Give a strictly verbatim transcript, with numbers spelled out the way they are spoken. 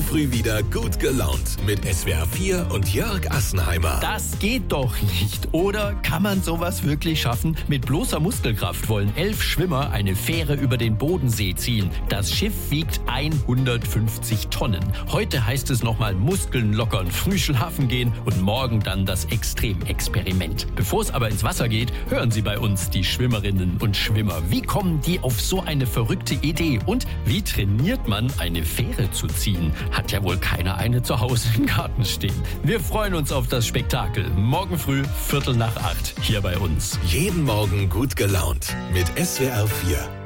früh wieder gut gelaunt mit S W R vier und Jörg Assenheimer. Das geht doch nicht, oder? Kann man sowas wirklich schaffen? Mit bloßer Muskelkraft wollen elf Schwimmer eine Fähre über den Bodensee ziehen. Das Schiff wiegt hundertfünfzig Tonnen. Heute heißt es nochmal Muskeln lockern, früh schlafen gehen und morgen dann das Extremexperiment. Bevor es aber ins Wasser geht, hören Sie bei uns die Schwimmerinnen und Schwimmer. Wie kommen die auf so eine verrückte Idee? Und wie trainiert man, eine Fähre zu ziehen? Hat ja wohl keiner eine zu Hause im Garten stehen. Wir freuen uns auf das Spektakel. Morgen früh, Viertel nach acht, hier bei uns. Jeden Morgen gut gelaunt mit S W R vier.